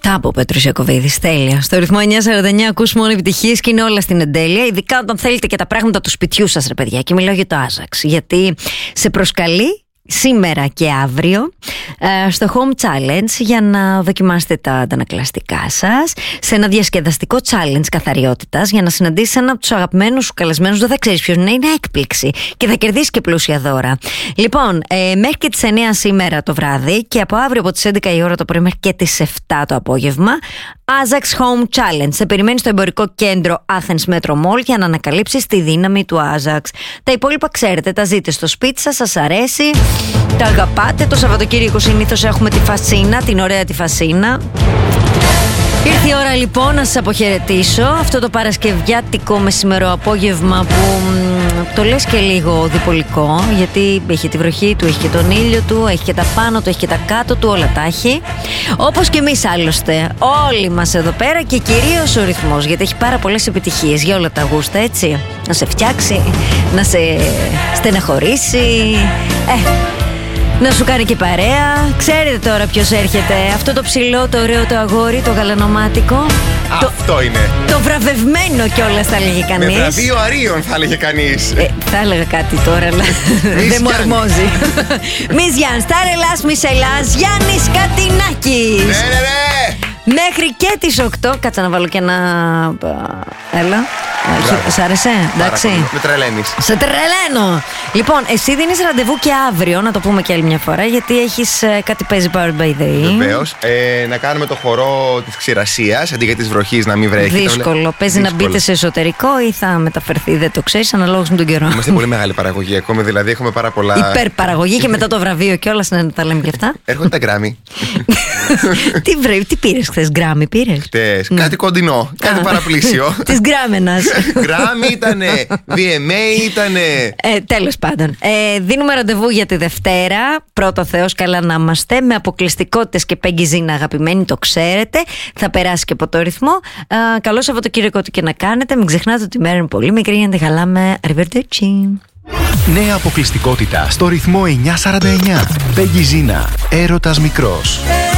Από Πέτρος Ιακωβίδης, τέλεια. Στο ρυθμό 949 ακούς μόνο επιτυχίες και είναι όλα στην εντέλεια. Ειδικά όταν θέλετε και τα πράγματα του σπιτιού σας, ρε παιδιά. Και μιλάω για το Άζαξ. Γιατί σε προσκαλεί σήμερα και αύριο στο Home Challenge για να δοκιμάσετε τα αντανακλαστικά σας σε ένα διασκεδαστικό challenge καθαριότητας για να συναντήσεις έναν από τους αγαπημένους σου καλεσμένους. Δεν θα ξέρεις ποιος είναι έκπληξη και θα κερδίσεις και πλούσια δώρα. Λοιπόν, μέχρι και τις 9 σήμερα το βράδυ και από αύριο από τις 11 η ώρα το πρωί μέχρι και τις 7 το απόγευμα, Άζαξ Home Challenge. Σε περιμένει στο εμπορικό κέντρο Athens Metro Mall για να ανακαλύψεις τη δύναμη του Άζαξ. Τα υπόλοιπα ξέρετε, τα ζείτε στο σπίτι σας, σας αρέσει, τα αγαπάτε. Το Σαββατοκύριακο συνήθως έχουμε τη Φασίνα, την ωραία τη Φασίνα. Ήρθε η ώρα λοιπόν να σας αποχαιρετήσω. Αυτό το παρασκευιάτικο μεσημερό απόγευμα που το λες και λίγο διπολικό, γιατί έχει τη βροχή του, έχει και τον ήλιο του, έχει και τα πάνω του, έχει και τα κάτω του, όλα τα έχει. Όπως και εμείς άλλωστε, όλοι μας εδώ πέρα και κυρίως ο ρυθμός, γιατί έχει πάρα πολλές επιτυχίες για όλα τα γούστα, έτσι. Να σε φτιάξει, να σε στεναχωρήσει, να σου κάνει και παρέα. Ξέρετε τώρα ποιος έρχεται. Αυτό το ψηλό, το ωραίο, το αγόρι, το γαλανομάτικο. Αυτό είναι. Το βραβευμένο κιόλας θα έλεγε κανείς. Με βραβείο Αρίων θα έλεγε κανείς. Θα έλεγα κάτι τώρα, αλλά δεν μου αρμόζει. Μης Γιάννης, Τάρελας, Μισελάς, Γιάννης Κατινάκης. Ναι. Μέχρι και τις 8. Κάτσα να βάλω και ένα. Έλα. Σ' άρεσε, εντάξει. Με τρελαίνεις. Σε τρελαίνω. Λοιπόν, εσύ δίνεις ραντεβού και αύριο, να το πούμε και άλλη μια φορά, γιατί έχεις κάτι παίζει Powered by the E. Βεβαίως. Να κάνουμε το χορό της ξηρασίας αντί για της βροχής να μην βρέχει. Δύσκολο. Παίζει να μπείτε σε εσωτερικό ή θα μεταφερθεί, δεν το ξέρεις, αναλόγως με τον καιρό. Είμαστε πολύ μεγάλη παραγωγή ακόμη, δηλαδή έχουμε πάρα πολλά. Υπερπαραγωγή και μετά το βραβείο κιόλας, να τα λέμε και αυτά. Έρχονται τα γκράμι. Τι πήρες χθες, γκράμι πήρες? Χθες, κάτι κοντινό, κάτι παραπλήσιο. Της γκράμενας. Γκράμι ήτανε, VMA ήτανε. Τέλος πάντων. Δίνουμε ραντεβού για τη Δευτέρα. Πρώτο Θεός, καλά να είμαστε. Με αποκλειστικότητες και Πέγγι Ζήνα, αγαπημένοι, το ξέρετε. Θα περάσει και από το ρυθμό. Καλό Σαββατοκύριακο του και να κάνετε. Μην ξεχνάτε ότι η μέρα είναι πολύ μικρή για να τη χαλάμε. Arrivederci. Νέα αποκλειστικότητα στο ρυθμό 949. Πέγγι Ζήνα, έρωτας μικρός.